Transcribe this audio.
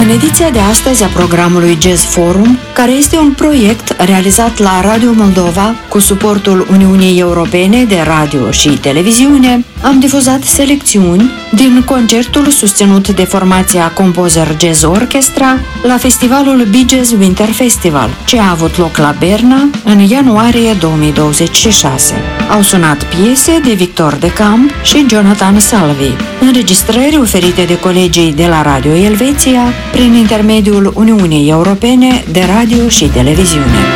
În ediția de astăzi a programului Jazz Forum, care este un proiect realizat la Radio Moldova cu suportul Uniunii Europene de Radio și Televiziune, am difuzat selecțiuni din concertul susținut de formația Composer Jazz Orchestra la festivalul Bee Jazz Winter Festival, ce a avut loc la Berna în ianuarie 2026. Au sunat piese de Victor de Camp și Jonathan Salvi, înregistrări oferite de colegii de la Radio Elveția prin intermediul Uniunii Europene de Radio și Televiziune.